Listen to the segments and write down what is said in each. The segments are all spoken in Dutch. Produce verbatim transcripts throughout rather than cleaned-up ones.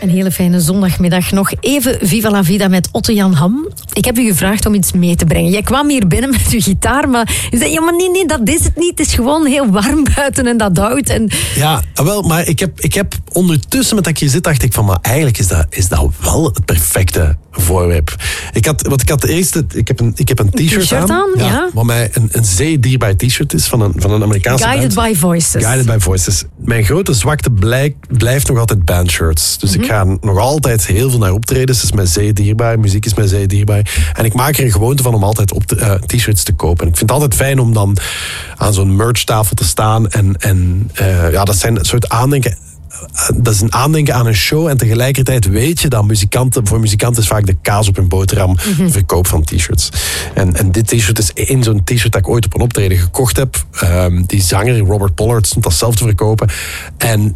Een hele fijne zondagmiddag. Nog even Viva la Vida met Otto-Jan Ham. Ik heb u gevraagd om iets mee te brengen. Jij kwam hier binnen met uw gitaar, maar je zei, ja, maar nee, nee, dat is het niet. Het is gewoon heel warm buiten en dat houdt. En... Ja, wel, maar ik heb, ik heb ondertussen met dat ik hier zit, dacht ik van, maar eigenlijk is dat, is dat wel het perfecte voorwerp. Ik had, wat ik had eerst, ik heb een, ik heb een t-shirt, t-shirt aan, aan ja, ja. Wat mij een, een zeer dierbaar t-shirt is van een, van een Amerikaanse Guided band. by Voices. Guided by Voices. Mijn grote zwakte blijk, blijft nog altijd bandshirts. Dus mm-hmm. ik ga nog altijd heel veel naar optredens. Het is mij zeer dierbaar. Muziek is mij zeer dierbaar. En ik maak er een gewoonte van om altijd op te, uh, t-shirts te kopen. En ik vind het altijd fijn om dan aan zo'n merchtafel te staan. En, en uh, ja, dat zijn een soort aandenken. Dat is een aandenken aan een show en tegelijkertijd weet je dat muzikanten, voor muzikanten is vaak de kaas op hun boterham, mm-hmm. de verkoop van t-shirts. En, en dit t-shirt is één zo'n t-shirt dat ik ooit op een optreden gekocht heb. Um, die zanger, Robert Pollard, stond dat zelf te verkopen. En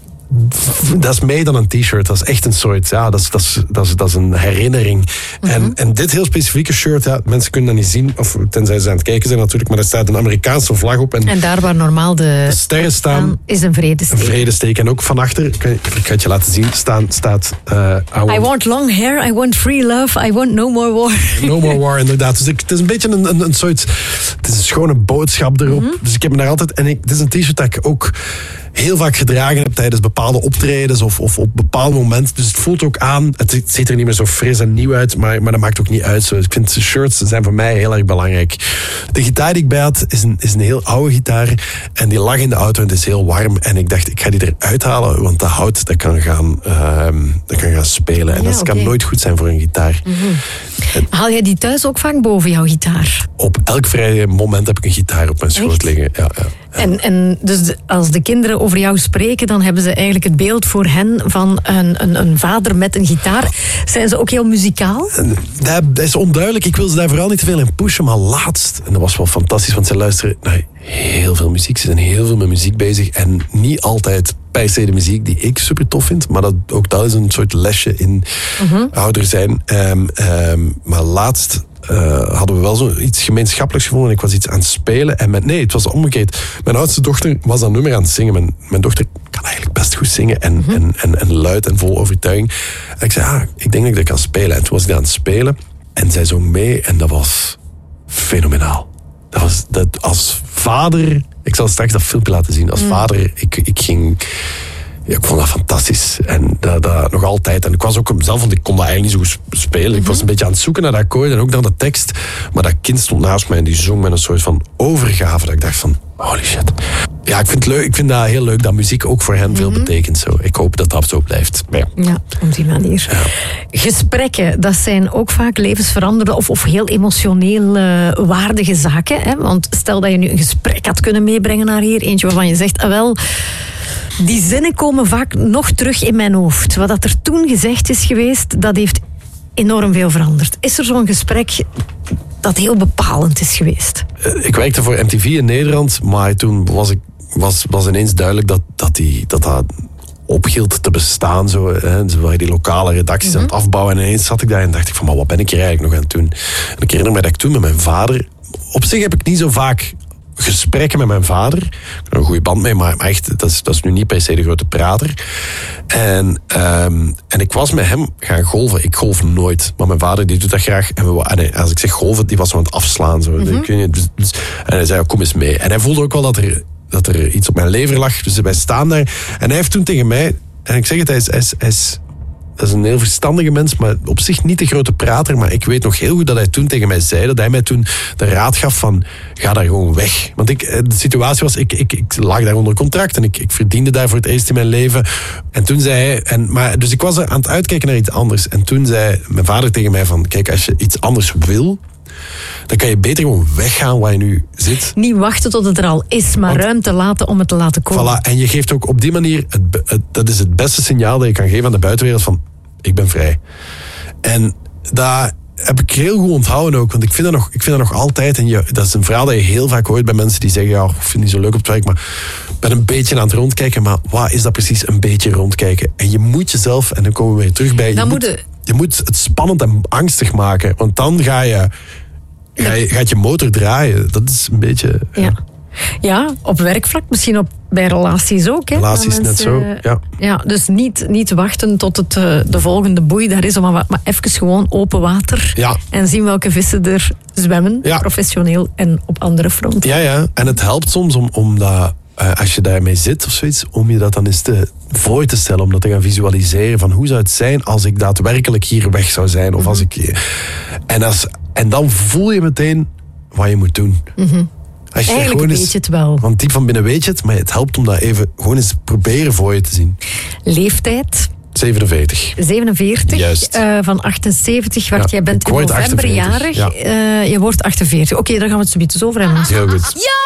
dat is meer dan een t-shirt. Dat is echt een soort, ja, dat is, dat is, dat is, dat is een herinnering. Mm-hmm. En, en dit heel specifieke shirt, ja, mensen kunnen dat niet zien, of tenzij ze aan het kijken zijn natuurlijk, maar er staat een Amerikaanse vlag op. En, en daar waar normaal de, de sterren staan, is een vredesteek. Een vredesteek. En ook van achter, ik ga het je laten zien, staan, staat... Uh, I, want, I want long hair, I want free love, I want no more war. No more war, inderdaad. Dus ik, het is een beetje een, een, een soort... Het is een schone boodschap erop. Mm-hmm. Dus ik heb me daar altijd... En ik, het is een t-shirt dat ik ook heel vaak gedragen heb tijdens bepaalde optredens of, of op bepaalde momenten. Dus het voelt ook aan, het ziet er niet meer zo fris en nieuw uit, maar, maar dat maakt ook niet uit. Zo. Ik vind shirts zijn voor mij heel erg belangrijk. De gitaar die ik bij had is een, is een heel oude gitaar en die lag in de auto en het is heel warm en ik dacht, ik ga die eruit halen, want dat hout dat kan gaan, uh, dat kan gaan spelen en ja, dat okay. kan nooit goed zijn voor een gitaar. Mm-hmm. En, haal jij die thuis ook vaak boven jouw gitaar? Op elk vrije moment heb ik een gitaar op mijn schoot Echt? liggen. Ja, ja. En, en dus de, als de kinderen over jou spreken, dan hebben ze eigenlijk het beeld voor hen van een, een, een vader met een gitaar. Zijn ze ook heel muzikaal? Dat, dat is onduidelijk. Ik wil ze daar vooral niet te veel in pushen, maar laatst, en dat was wel fantastisch, want ze luisteren naar heel veel muziek. Ze zijn heel veel met muziek bezig en niet altijd per se de muziek die ik super tof vind, maar dat, ook dat is een soort lesje in mm-hmm. ouder zijn. Um, um, maar laatst Uh, hadden we wel zo iets gemeenschappelijks gevonden en ik was iets aan het spelen en met, nee, het was omgekeerd. Mijn oudste dochter was dat nummer aan het zingen. Mijn, mijn dochter kan eigenlijk best goed zingen en, mm-hmm. en, en, en luid en vol overtuiging. En ik zei, ah, ik denk dat ik dat kan spelen. En toen was ik aan het spelen en zij zong mee en dat was fenomenaal. Dat was, dat, als vader, ik zal straks dat filmpje laten zien, als mm. vader, ik, ik ging... Ja, ik vond dat fantastisch. En dat, dat nog altijd. En ik was ook zelf, want ik kon dat eigenlijk niet zo goed spelen. Mm-hmm. Ik was een beetje aan het zoeken naar dat akkoord en ook naar de tekst. Maar dat kind stond naast mij en die zong met een soort van overgave. Dat ik dacht van, holy shit. Ja, ik vind, het leuk, ik vind dat heel leuk dat muziek ook voor hen mm-hmm. veel betekent. Zo. Ik hoop dat dat zo blijft. Ja, ja op die manier. Ja. Gesprekken, dat zijn ook vaak levensveranderende of, of heel emotioneel uh, waardige zaken. Hè? Want stel dat je nu een gesprek had kunnen meebrengen naar hier. Eentje waarvan je zegt, ah wel... Die zinnen komen vaak nog terug in mijn hoofd. Wat dat er toen gezegd is geweest, dat heeft enorm veel veranderd. Is er zo'n gesprek dat heel bepalend is geweest? Ik werkte voor M T V in Nederland, maar toen was, ik, was, was ineens duidelijk dat dat, die, dat, dat ophield te bestaan. Zo, hè. Ze waren die lokale redacties mm-hmm. aan het afbouwen en ineens zat ik daar en dacht ik van, maar wat ben ik hier eigenlijk nog aan het doen? En ik herinner me dat ik toen met mijn vader... Op zich heb ik niet zo vaak... gesprekken met mijn vader. Ik heb er een goede band mee, maar echt, dat is, dat is nu niet per se de grote prater. En, um, en ik was met hem gaan golven. Ik golf nooit, maar mijn vader die doet dat graag. En, we, en als ik zeg golven, die was zo aan het afslaan. Zo. Mm-hmm. Ik weet niet, dus, dus, en hij zei, oh, kom eens mee. En hij voelde ook wel dat er, dat er iets op mijn lever lag. Dus wij staan daar. En hij heeft toen tegen mij, en ik zeg het, hij is... Hij is, hij is Dat is een heel verstandige mens, maar op zich niet de grote prater. Maar ik weet nog heel goed dat hij toen tegen mij zei, dat hij mij toen de raad gaf van, ga daar gewoon weg. Want ik, de situatie was, ik, ik, ik lag daar onder contract en ik, ik verdiende daar voor het eerst in mijn leven. En toen zei hij, en, maar, dus ik was aan het uitkijken naar iets anders. En toen zei mijn vader tegen mij van, kijk, als je iets anders wil, dan kan je beter gewoon weggaan waar je nu zit. Niet wachten tot het er al is, maar Want, ruimte laten om het te laten komen. Voilà, en je geeft ook op die manier, het, het, dat is het beste signaal dat je kan geven aan de buitenwereld van, ik ben vrij. En dat heb ik heel goed onthouden ook, want ik vind dat nog, ik vind dat nog altijd, en je, dat is een verhaal dat je heel vaak hoort bij mensen die zeggen, ja, ik vind het niet zo leuk op het werk, maar ik ben een beetje aan het rondkijken, maar wat is dat precies, een beetje rondkijken? En je moet jezelf, en dan komen we weer terug bij, je moet, de... je moet het spannend en angstig maken, want dan ga je, ga je, gaat je motor draaien. Dat is een beetje... Ja. Ja, op werkvlak, misschien op bij relaties ook. Hè, Relaties net mensen, zo, ja. ja dus niet, niet wachten tot het, uh, de volgende boei daar is, maar, maar even gewoon open water Ja. en zien welke vissen er zwemmen, Ja. professioneel en op andere fronten. Ja, ja. En het helpt soms om, om dat, uh, als je daarmee zit of zoiets, om je dat dan eens te, voor te stellen, om dat te gaan visualiseren van hoe zou het zijn als ik daadwerkelijk hier weg zou zijn. Of Mm-hmm. als ik, en, als, en dan voel je meteen wat je moet doen. Mm-hmm. Als je Eigenlijk gewoon weet eens, je het wel. Want diep van binnen weet je het, maar het helpt om dat even gewoon eens proberen voor je te zien. Leeftijd? zevenenveertig. zevenenveertig. Juist. Uh, van achtenzeventig, wacht, Ja, jij bent ik in word november achtenveertig, jarig. ja. Uh, je wordt achtenveertig. Oké, okay, daar gaan we het zo meteen over hebben. Heel goed.